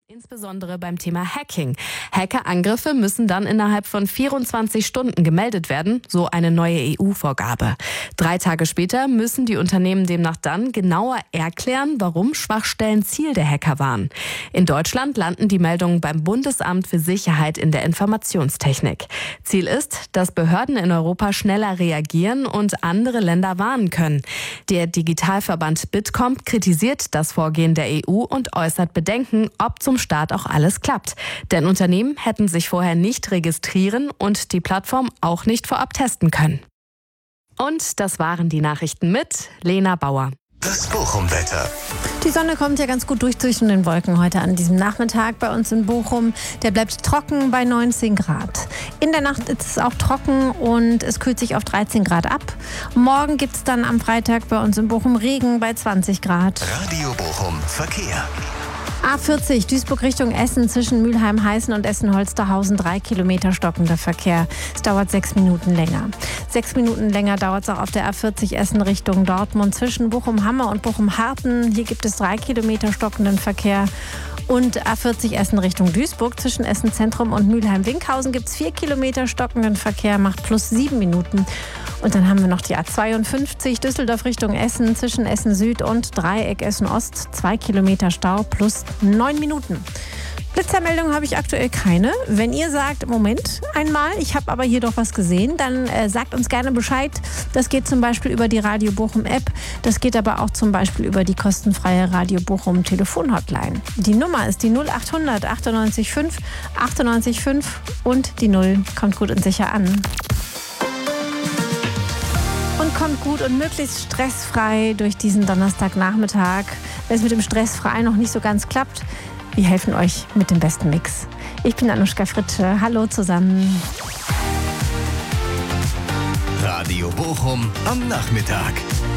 Insbesondere beim Thema Hacking. Hackerangriffe müssen dann innerhalb von 24 Stunden gemeldet werden, so eine neue EU-Vorgabe. 3 Tage später müssen die Unternehmen demnach dann genauer erklären, warum Schwachstellen Ziel der Hacker waren. In Deutschland landen die Meldungen beim Bundesamt für Sicherheit in der Informationstechnik. Ziel ist, dass Behörden in Europa schneller reagieren und andere Länder warnen können. Der Digitalverband Bitkom kritisiert das Vorgehen der EU und äußert Bedenken, ob zum Start auch alles klappt. Denn Unternehmen hätten sich vorher nicht registrieren und die Plattform auch nicht vorab testen können. Und das waren die Nachrichten mit Lena Bauer. Das Bochum-Wetter. Die Sonne kommt ja ganz gut durch zwischen den Wolken heute an diesem Nachmittag bei uns in Bochum. Der bleibt trocken bei 19 Grad. In der Nacht ist es auch trocken und es kühlt sich auf 13 Grad ab. Morgen gibt es dann am Freitag bei uns in Bochum Regen bei 20 Grad. Radio Bochum Verkehr. A40 Duisburg Richtung Essen zwischen Mülheim-Heißen und Essen-Holsterhausen 3 Kilometer stockender Verkehr. Es dauert 6 Minuten länger. 6 Minuten länger dauert es auch auf der A40 Essen Richtung Dortmund zwischen Bochum-Hammer und Bochum-Harten. Hier gibt es 3 Kilometer stockenden Verkehr. Und A40 Essen Richtung Duisburg zwischen Essen Zentrum und Mülheim-Winkhausen gibt es 4 Kilometer stockenden Verkehr, macht plus 7 Minuten. Und dann haben wir noch die A52 Düsseldorf Richtung Essen zwischen Essen Süd und Dreieck Essen Ost. 2 Kilometer Stau plus 9 Minuten. Blitzermeldung habe ich aktuell keine. Wenn ihr sagt, Moment einmal, ich habe aber hier doch was gesehen, dann sagt uns gerne Bescheid. Das geht zum Beispiel über die Radio Bochum App. Das geht aber auch zum Beispiel über die kostenfreie Radio Bochum Telefonhotline. Die Nummer ist die 0800 98 5 98 5 und die 0 kommt gut und sicher an. Und kommt gut und möglichst stressfrei durch diesen Donnerstagnachmittag. Wenn es mit dem Stressfrei noch nicht so ganz klappt, wir helfen euch mit dem besten Mix. Ich bin Anuschka Fritsche. Hallo zusammen. Radio Bochum am Nachmittag.